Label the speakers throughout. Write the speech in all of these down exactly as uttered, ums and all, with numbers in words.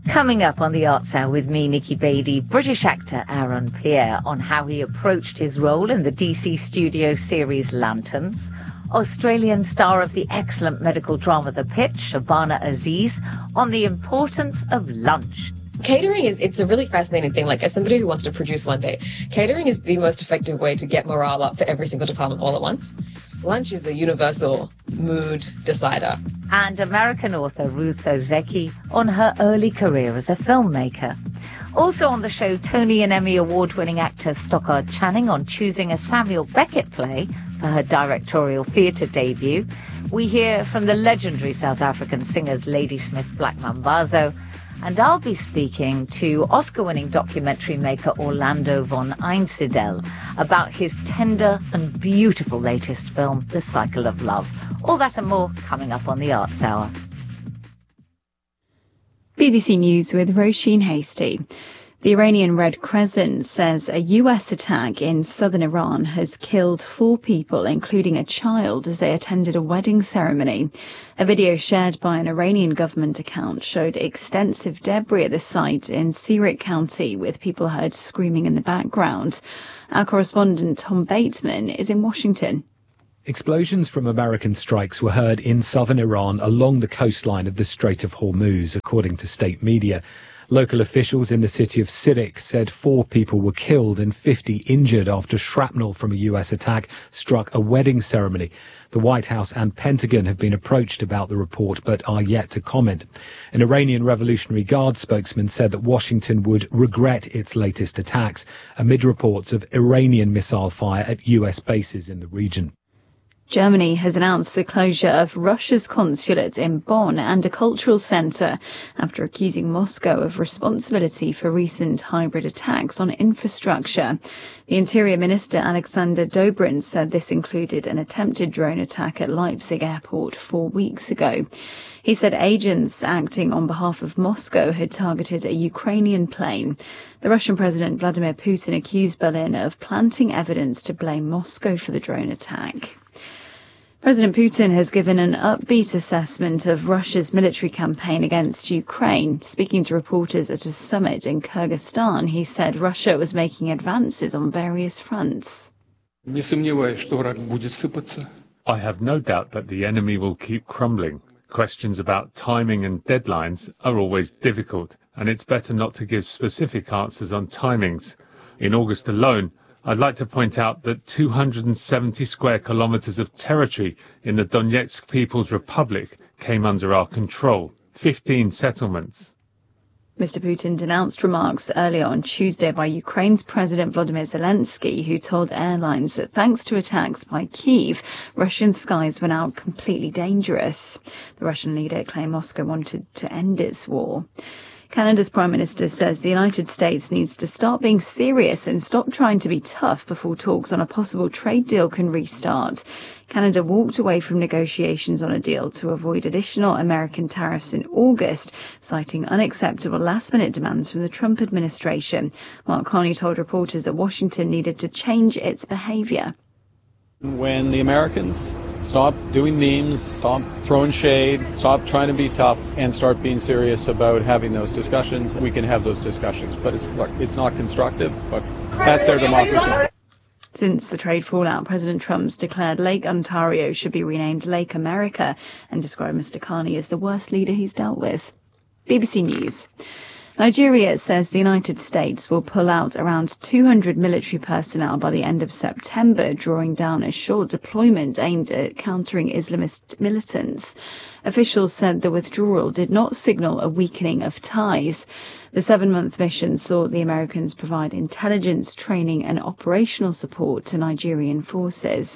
Speaker 1: Coming up on the Arts Hour with me, Nikki Beattie, British actor Aaron Pierre on how he approached his role in the D C studio series Lanterns, Australian star of the excellent medical drama The Pitch, Shabana Aziz, on the importance of lunch.
Speaker 2: Catering is it's a really fascinating thing. Like, as somebody who wants to produce one day, catering is the most effective way to get morale up for every single department all at once. Lunch is a universal mood decider.
Speaker 1: And American author Ruth Ozeki on her early career as a filmmaker. Also on the show, Tony and Emmy award-winning actor Stockard Channing on choosing a Samuel Beckett play for her directorial theatre debut. We hear from the legendary South African singers Ladysmith Black Mambazo. And I'll be speaking to Oscar-winning documentary maker Orlando von Einsiedel about his tender and beautiful latest film, The Cycle of Love. All that and more coming up on the Arts Hour.
Speaker 3: B B C News with Roisin Hastie. The Iranian Red Crescent says a U S attack in southern Iran has killed four people, including a child, as they attended a wedding ceremony. A video shared by an Iranian government account showed extensive debris at the site in Sirik County, with people heard screaming in the background. Our correspondent Tom Bateman is in Washington.
Speaker 4: Explosions from American strikes were heard in southern Iran along the coastline of the Strait of Hormuz, according to state media. Local officials in the city of Sirik said four people were killed and fifty injured after shrapnel from a U S attack struck a wedding ceremony. The White House and Pentagon have been approached about the report but are yet to comment. An Iranian Revolutionary Guard spokesman said that Washington would regret its latest attacks amid reports of Iranian missile fire at U S bases in the region.
Speaker 3: Germany has announced the closure of Russia's consulate in Bonn and a cultural centre after accusing Moscow of responsibility for recent hybrid attacks on infrastructure. The Interior Minister Alexander Dobrindt said this included an attempted drone attack at Leipzig airport four weeks ago. He said agents acting on behalf of Moscow had targeted a Ukrainian plane. The Russian President Vladimir Putin accused Berlin of planting evidence to blame Moscow for the drone attack. President Putin has given an upbeat assessment of Russia's military campaign against Ukraine. Speaking to reporters at a summit in Kyrgyzstan, he said Russia was making advances on various fronts.
Speaker 5: I have no doubt that the enemy will keep crumbling. Questions about timing and deadlines are always difficult, and it's better not to give specific answers on timings. In August alone, I'd like to point out that two hundred seventy square kilometers of territory in the Donetsk People's Republic came under our control, fifteen settlements.
Speaker 3: Mister Putin denounced remarks earlier on Tuesday by Ukraine's President Volodymyr Zelensky, who told airlines that thanks to attacks by Kyiv, Russian skies were now completely dangerous. The Russian leader claimed Moscow wanted to end its war. Canada's Prime Minister says the United States needs to start being serious and stop trying to be tough before talks on a possible trade deal can restart. Canada walked away from negotiations on a deal to avoid additional American tariffs in August, citing unacceptable last-minute demands from the Trump administration. Mark Carney told reporters that Washington needed to change its behaviour.
Speaker 6: When the Americans stop doing memes, stop throwing shade, stop trying to be tough, and start being serious about having those discussions, we can have those discussions. But it's, look, it's not constructive, but that's their democracy.
Speaker 3: Since the trade fallout, President Trump's declared Lake Ontario should be renamed Lake America and described Mister Carney as the worst leader he's dealt with. B B C News. Nigeria says the United States will pull out around two hundred military personnel by the end of September, drawing down a short deployment aimed at countering Islamist militants. Officials said the withdrawal did not signal a weakening of ties. The seven-month mission saw the Americans provide intelligence, training and operational support to Nigerian forces.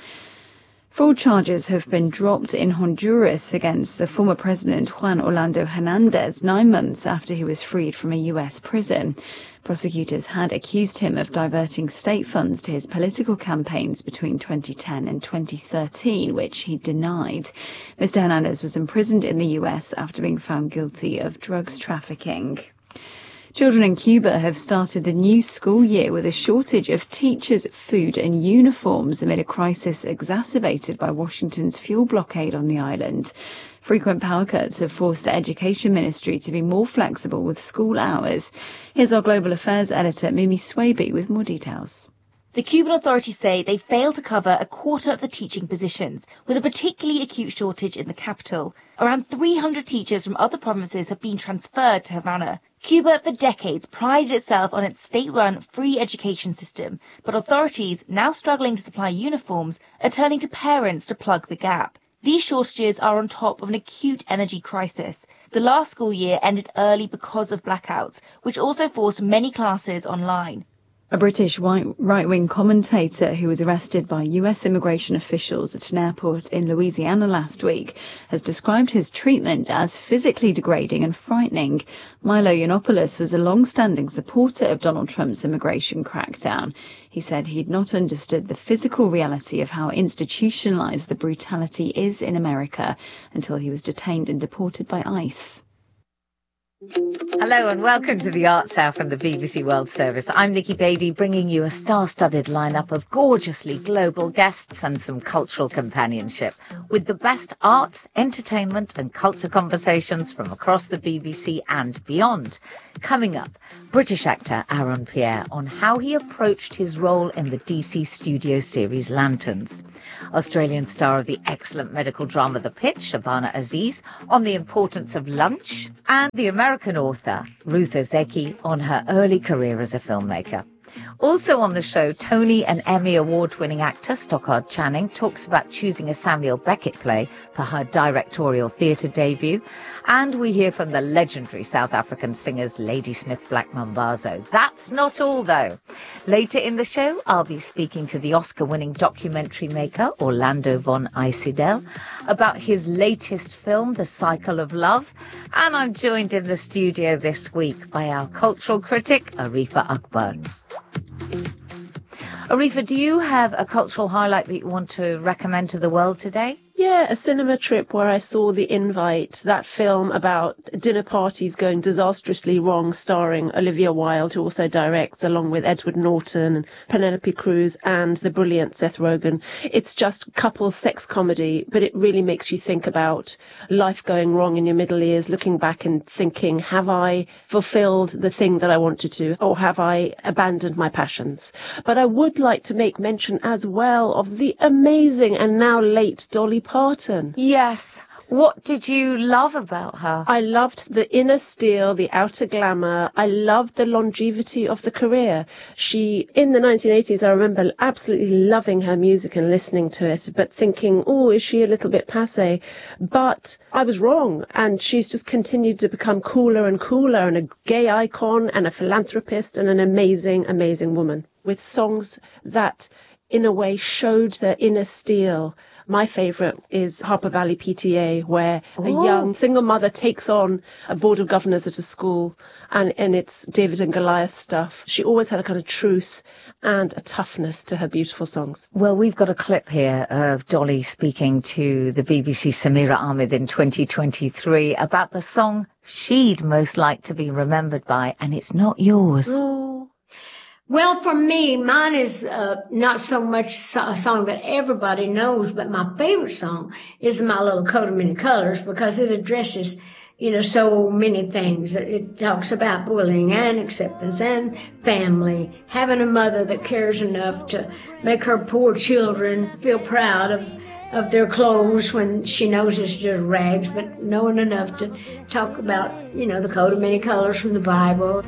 Speaker 3: Fraud charges have been dropped in Honduras against the former president Juan Orlando Hernandez nine months after he was freed from a U S prison. Prosecutors had accused him of diverting state funds to his political campaigns between twenty ten and twenty thirteen, which he denied. Mister Hernandez was imprisoned in the U S after being found guilty of drugs trafficking. Children in Cuba have started the new school year with a shortage of teachers, food and uniforms amid a crisis exacerbated by Washington's fuel blockade on the island. Frequent power cuts have forced the Education Ministry to be more flexible with school hours. Here's our Global Affairs editor, Mimi Swaby, with more details.
Speaker 7: The Cuban authorities say they failed to cover a quarter of the teaching positions, with a particularly acute shortage in the capital. Around three hundred teachers from other provinces have been transferred to Havana. Cuba, for decades, prided itself on its state-run free education system, but authorities, now struggling to supply uniforms, are turning to parents to plug the gap. These shortages are on top of an acute energy crisis. The last school year ended early because of blackouts, which also forced many classes online.
Speaker 3: A British right-wing commentator who was arrested by U S immigration officials at an airport in Louisiana last week has described his treatment as physically degrading and frightening. Milo Yiannopoulos was a long-standing supporter of Donald Trump's immigration crackdown. He said he'd not understood the physical reality of how institutionalized the brutality is in America until he was detained and deported by ICE.
Speaker 1: Hello and welcome to the Arts Hour from the B B C World Service. I'm Nikki Beattie, bringing you a star-studded lineup of gorgeously global guests and some cultural companionship with the best arts, entertainment and culture conversations from across the B B C and beyond. Coming up, British actor Aaron Pierre on how he approached his role in the D C studio series Lanterns. Australian star of the excellent medical drama The Pitch, Shabana Aziz, on the importance of lunch, and the American author Ruth Ozeki on her early career as a filmmaker. Also on the show, Tony and Emmy Award-winning actor Stockard Channing talks about choosing a Samuel Beckett play for her directorial theatre debut. And we hear from the legendary South African singers Ladysmith Black Mambazo. That's not all, though. Later in the show, I'll be speaking to the Oscar-winning documentary maker Orlando von Eisidel about his latest film, The Cycle of Love. And I'm joined in the studio this week by our cultural critic, Arifa Akbar. Arifa, do you have a cultural highlight that you want to recommend to the world today?
Speaker 8: Yeah, a cinema trip where I saw The Invite, that film about dinner parties going disastrously wrong, starring Olivia Wilde, who also directs, along with Edward Norton and Penelope Cruz and the brilliant Seth Rogen. It's just couple sex comedy, but it really makes you think about life going wrong in your middle years, looking back and thinking, have I fulfilled the thing that I wanted to, or have I abandoned my passions? But I would like to make mention as well of the amazing and now late Dolly Parton.
Speaker 1: Yes. What did you love about her?
Speaker 8: I loved the inner steel, the outer glamour. I loved the longevity of the career. She, in the nineteen eighties, I remember absolutely loving her music and listening to it, but thinking, oh, is she a little bit passé? But I was wrong, and she's just continued to become cooler and cooler, and a gay icon and a philanthropist and an amazing, amazing woman with songs that, in a way, showed their inner steel. My favourite is Harper Valley P T A, where a
Speaker 1: oh.
Speaker 8: young single mother takes on a board of governors at a school, and, and it's David and Goliath stuff. She always had a kind of truth and a toughness to her beautiful songs.
Speaker 1: Well, we've got a clip here of Dolly speaking to the B B C Samira Ahmed in twenty twenty-three about the song she'd most like to be remembered by, and it's not yours.
Speaker 8: Oh.
Speaker 9: Well, for me, mine is uh, not so much a song that everybody knows, but my favorite song is My Little Coat of Many Colors, because it addresses, you know, so many things. It talks about bullying and acceptance and family, having a mother that cares enough to make her poor children feel proud of of their clothes when she knows it's just rags, but knowing enough to talk about, you know, the coat of many colors from the Bible.